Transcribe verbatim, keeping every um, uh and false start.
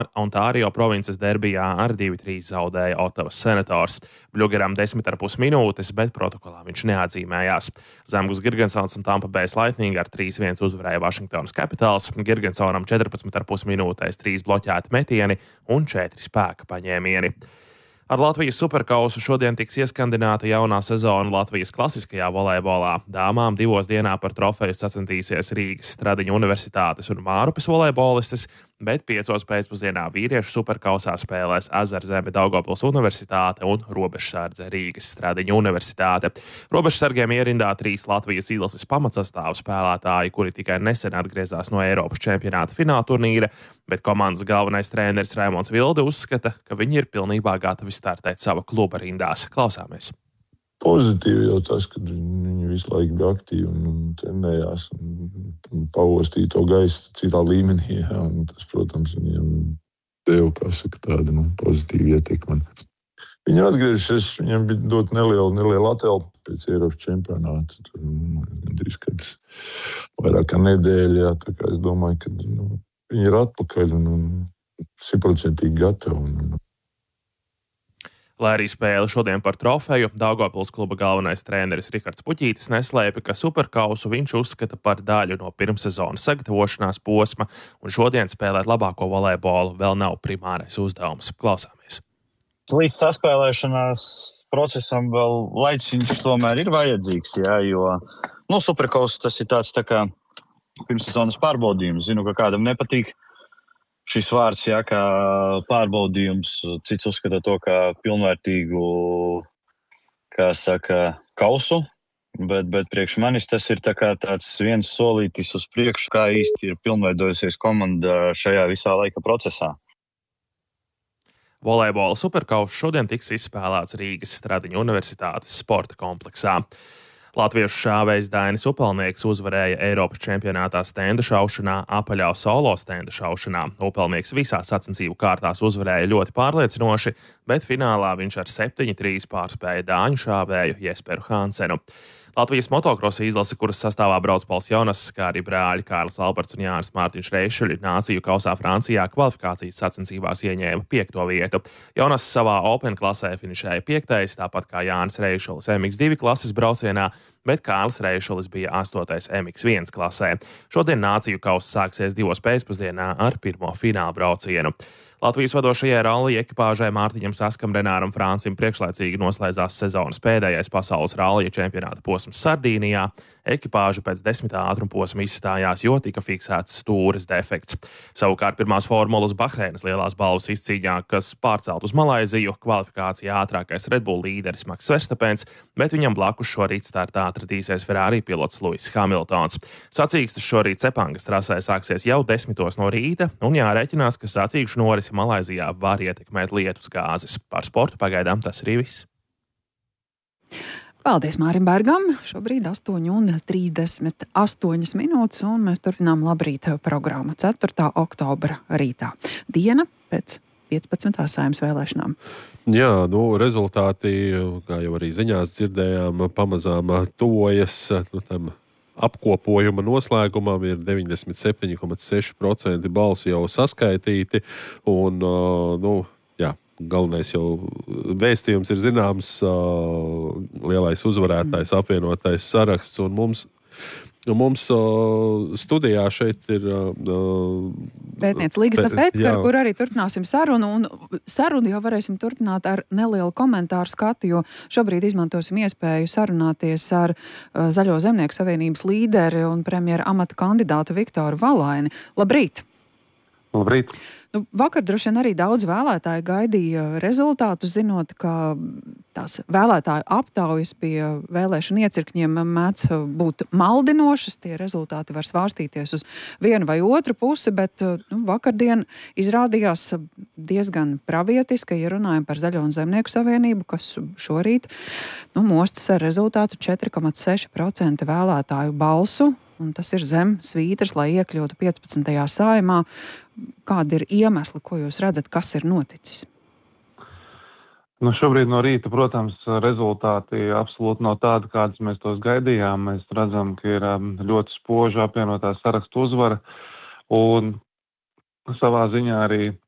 un tā arī jau provinces derbijā ar divi trīs zaudēja Otavas Senators. Bļugeram desmit ar pus minūtes, bet protokolā viņš neatzīmējās. Zemgus Girgensons un Tampa Bay Lightning ar trīs viens uzvarēja Washingtonas Capitals. Girgensonam četrpadsmit ar pus minūtēs trīs bloķēti metieni un četri spēka paņēmieni. Ar Latvijas superkausu šodien tiks ieskandināta jaunā sezona Latvijas klasiskajā volejbolā. Dāmām divos dienā par trofeju sacensties Rīgas Stradiņu Universitātes un Mārupes volejbolistes, bet piecos pēcpusdienā vīriešu superkausā spēlēs Ezerzeme Daugavpils Universitāte un Robežsardze Rīgas Stradiņu Universitāte. Robežsargiem ierindā trīs Latvijas izlases pamatsastāvu spēlētāji, kuri tikai nesen atgriezās no Eiropas čempionāta fināla turnīra, bet komandas galvenais treneris Raimonds Vilde uzskata, ka viņi ir pilnībā gatavi startēt sava kluba rindās. Klausāmies. Pozitīvi jau tas, ka viņi visu laiku bija aktīvi un, un trenējās un, un paostīja to gaisu citā līmenī. Jā, un tas, protams, viņiem deva, kā saka, tādu nu, pozitīvu ietekmi. Viņi atgriežas, viņiem bija dot nelielu, nelielu atelpu pēc Eiropas čempionāta. Tur, nu, gandrīz, kad vairāk kā nedēļa, jā, tā kā es domāju, ka nu, viņi ir atpakaļ un, un simtprocentīgi gatavi. Un, Lai arī spēle šodien par trofeju, Daugavpils kluba galvenais treneris Rihards Puķītis neslēpja, ka superkausu viņš uzskata par daļu no pirmssezonas sagatavošanās posma, un šodien spēlēt labāko volejbolu vēl nav primārais uzdevums. Klausāmies. Līdz saspēlēšanās procesam vēl laiciņš tomēr ir vajadzīgs, jā, jo nu, superkausu tas ir tāds tā kā pirmssezonas pārbaudījums. Zinu, ka kādam nepatīk šis vārds, jā, kā pārbaudījums, cits uzskata to kā pilnvērtīgu, kā saka, kausu, bet, bet priekš manis tas ir tā kā tāds viens solītis uz priekšu, kā īsti ir pilnveidojusies komanda šajā visā laika procesā. Volejbola superkauss šodien tiks izspēlēts Rīgas Stradiņu Universitātes sporta kompleksā. Latviešu šāvējs Dainis Upelnieks uzvarēja Eiropas čempionātā stenda šaušanā, apaļā solo stenda šaušanā. Upelnieks visās sacensību kārtās uzvarēja ļoti pārliecinoši, bet finālā viņš ar septiņi trīs pārspēja dāņu šāvēju Jesperu Hansenu. Latvijas motokrosa izlase, kuras sastāvā brauc Pauls Jonass, kā arī brāļi Kārlis Alberts un Jānis Mārtiņš Reišeļi, nāciju kausā Francijā kvalifikācijas sacensībās ieņēma piekto vietu. Jonass savā Open klasē finišēja piektais, tāpat kā Jānis Reišelis M X divi klases braucienā, bet Kārlis Reišelis bija astotais M X viens klasē. Šodien nāciju kauss sāksies divos pēcpusdienā ar pirmo fināla braucienu. Latvijas vadošajai rallija ekipāžai Mārtiņam Saskam, Renāram Francim priekšlaicīgi noslēdzās sezonas pēdējais pasaules rallija čempionāta posms Sardīnijā. Ekipāža pēc desmitā ātruma posma izstājās, jo tika fiksēts stūres defekts. Savukārt pirmās formulas Bahreinas lielās balvas izcīņā, kas pārcelt uz Malaiziju, kvalifikācijā ātrākais Red Bull līderis Maks Verstapens, bet viņam blakus šorīt startā atradīsies Ferrari pilots Lewis Hamiltons. Sacīkstes šorīt Sepangas trasē sāksies jau desmitos no rīta, un jārēķinās, ka sacīkšu norisi Malaizijā var ietekmēt lietus gāzes. Par sportu pagaidām tas arī viss. Paldies Mārim Bergam. Šobrīd astoņi un trīsdesmit astoņas minūtes, un mēs turpinām Labrīt programmu ceturtā oktobra rītā. Diena pēc piecpadsmitās Saeimas vēlēšanām. Jā, nu, rezultāti, kā jau arī ziņās dzirdējām, pamazām tuvojas nu, tam apkopojuma noslēgumam, ir deviņdesmit septiņi komats seši procenti balsu jau saskaitīti, un, nu, jā, galvenais jau vēstījums ir zināms, uh, lielais uzvarētājs, apvienotais saraksts, un mums, mums uh, studijā šeit ir uh, pētniece Līga Stafetska, ar kur arī turpināsim sarunu, un sarunu jau varēsim turpināt ar nelielu komentāru skatu, jo šobrīd izmantosim iespēju sarunāties ar uh, Zaļo zemnieku savienības līderi un premjera amata kandidātu Viktoru Valaini. Labrīt! Labrīt! Nu, vakar droši vien arī daudz vēlētāju gaidīja rezultātus, zinot, ka tās vēlētāju aptaujas pie vēlēšanu iecirkņiem mēdz būt maldinošas. Tie rezultāti var svārstīties uz vienu vai otru pusi, bet nu, vakardien izrādījās diezgan pravietiski, ja runājam par Zaļo un zemnieku savienību, kas šorīt nu, mostas ar rezultātu četri komats seši procenti vēlētāju balsu. Un tas ir zem svītras, lai iekļūtu piecpadsmitajā Saeimā. Kādi ir iemesli, ko jūs redzat, kas ir noticis? Nu, šobrīd no rīta, protams, rezultāti absolūti nav tādi, kādas mēs tos gaidījām. Mēs redzam, ka ir ļoti spoža apvienotā sarakstu uzvara. Un savā ziņā arī